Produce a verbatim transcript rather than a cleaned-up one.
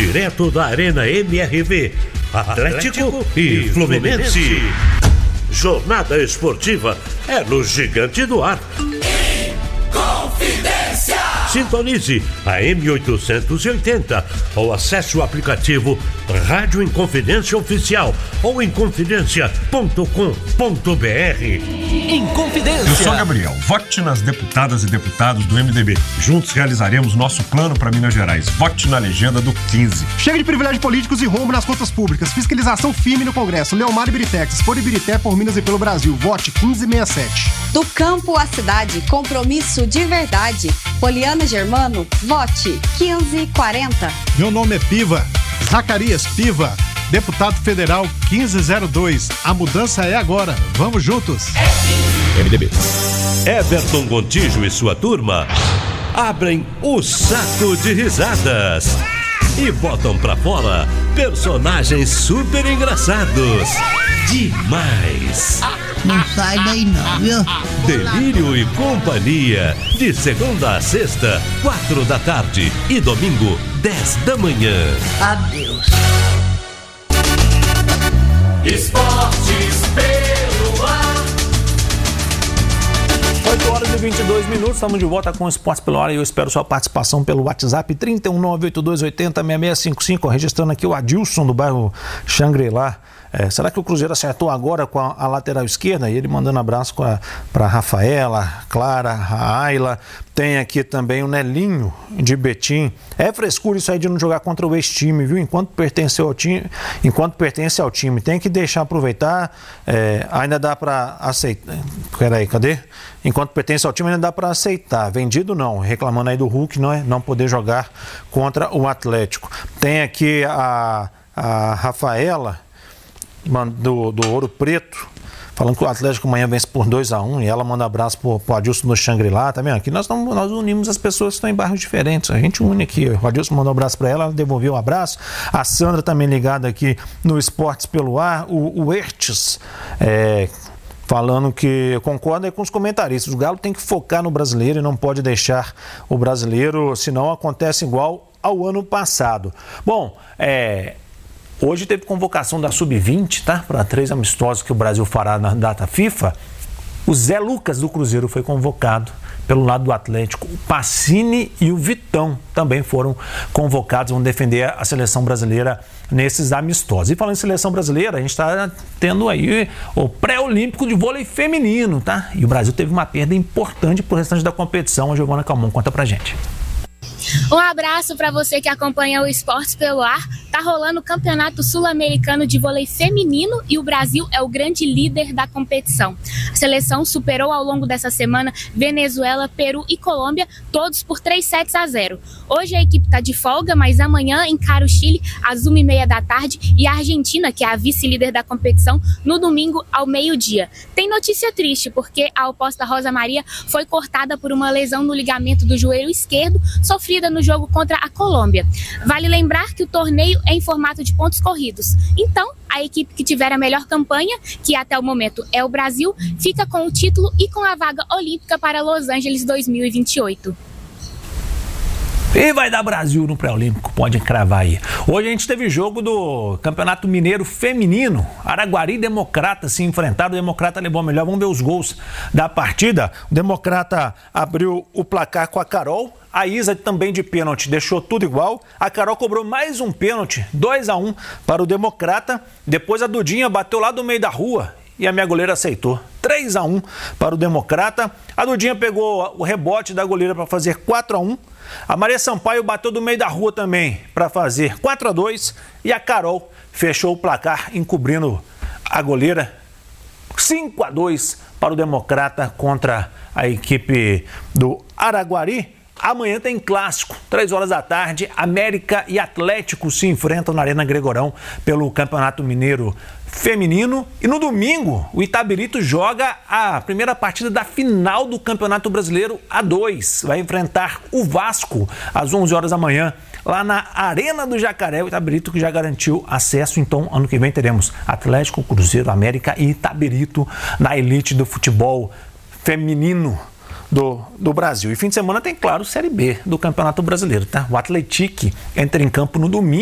direto da Arena M R V, Atlético e Fluminense. Jornada esportiva é no Gigante do Ar. Inconfidência! Sintonize a M oitocentos e oitenta ou acesse o aplicativo Rádio Inconfidência Oficial ou inconfidência ponto com ponto b r. Inconfidência. Eu sou Gabriel. Vote nas deputadas e deputados do M D B. Juntos realizaremos nosso plano para Minas Gerais. Vote na legenda do quinze. Chega de privilégios políticos e rombo nas contas públicas. Fiscalização firme no Congresso. Leomar e Biritex. Por Ibirité, por Minas e pelo Brasil. Vote quinze sessenta e sete. Do campo à cidade, compromisso de verdade. Poliana Germano, vote quinze quarenta. Meu nome é Piva, Zacarias Piva, deputado federal quinze zero dois. A mudança é agora. Vamos juntos. M D B. Everton Gontijo e sua turma abrem o saco de risadas e botam pra fora personagens super engraçados. Demais. Não sai daí não, viu? Delírio e Companhia, de segunda a sexta, quatro da tarde e domingo, dez da manhã. Adeus. Esportes pelo ar. oito horas e vinte e dois minutos, estamos de volta com o Esportes pelo Ar e eu espero sua participação pelo WhatsApp trinta e um nove oito dois oito zero seis seis cinco cinco, registrando aqui o Adilson do bairro Xangri-Lá. É, será que o Cruzeiro acertou agora com a, a lateral esquerda? E ele mandando abraço para a Rafaela, Clara, a Ayla. Tem aqui também o Nelinho de Betim. É frescura isso aí de não jogar contra o ex-time, viu? Enquanto pertence ao time, enquanto pertence ao time, tem que deixar aproveitar. É, ainda dá para aceitar. Peraí, cadê? Enquanto pertence ao time, ainda dá para aceitar. Vendido não. Reclamando aí do Hulk não, é, não poder jogar contra o Atlético. Tem aqui a, a Rafaela do, do Ouro Preto, falando que o Atlético amanhã vence por dois a um, e ela manda abraço pro, pro Adilson do Xangri-Lá, tá vendo? Aqui nós, tamo, nós unimos as pessoas que estão em bairros diferentes, a gente une aqui. O Adilson mandou um abraço para ela, ela devolveu um abraço. A Sandra também ligada aqui no Esportes pelo Ar. O, o Ertes, é, falando que concorda com os comentaristas, o Galo tem que focar no brasileiro e não pode deixar o brasileiro, senão acontece igual ao ano passado. Bom, é... hoje teve convocação da sub vinte, tá? Para três amistosos que o Brasil fará na data FIFA. O Zé Lucas do Cruzeiro foi convocado pelo lado do Atlético. O Pacini e o Vitão também foram convocados, vão defender a seleção brasileira nesses amistosos. E falando em seleção brasileira, a gente está tendo aí o pré-olímpico de vôlei feminino, tá? E o Brasil teve uma perda importante pro restante da competição. A Giovana Calmon conta pra gente. Um abraço para você que acompanha o Esportes pelo Ar. Tá rolando o Campeonato Sul-Americano de Vôlei Feminino e o Brasil é o grande líder da competição. A seleção superou ao longo dessa semana Venezuela, Peru e Colômbia, todos por três sets a zero. Hoje a equipe tá de folga, mas amanhã encara o Chile às uma e meia da tarde e a Argentina, que é a vice-líder da competição, no domingo ao meio-dia. Tem notícia triste, porque a oposta Rosa Maria foi cortada por uma lesão no ligamento do joelho esquerdo, sofrida no jogo contra a Colômbia. Vale lembrar que o torneio é em formato de pontos corridos. Então, a equipe que tiver a melhor campanha, que até o momento é o Brasil, fica com o título e com a vaga olímpica para Los Angeles dois mil e vinte e oito. E vai dar Brasil no pré-olímpico, pode cravar aí. Hoje a gente teve jogo do Campeonato Mineiro Feminino. Araguari e Democrata se enfrentaram, o Democrata levou a melhor. Vamos ver os gols da partida. O Democrata abriu o placar com a Carol. A Isa também de pênalti, deixou tudo igual. A Carol cobrou mais um pênalti, dois a um para o Democrata. Depois a Dudinha bateu lá do meio da rua e a minha goleira aceitou. três a um para o Democrata. A Dudinha pegou o rebote da goleira para fazer quatro a um. A Maria Sampaio bateu do meio da rua também para fazer quatro a dois. E a Carol fechou o placar, encobrindo a goleira. cinco a dois para o Democrata contra a equipe do Araguari. Amanhã tem clássico, três horas da tarde, América e Atlético se enfrentam na Arena Gregorão pelo Campeonato Mineiro Feminino. E no domingo, o Itabirito joga a primeira partida da final do Campeonato Brasileiro A dois. Vai enfrentar o Vasco às onze horas da manhã, lá na Arena do Jacaré. O Itabirito que já garantiu acesso, então ano que vem teremos Atlético, Cruzeiro, América e Itabirito na elite do futebol feminino Do, do Brasil. E fim de semana tem, claro, Série B do Campeonato Brasileiro, tá? O Atlético entra em campo no domingo.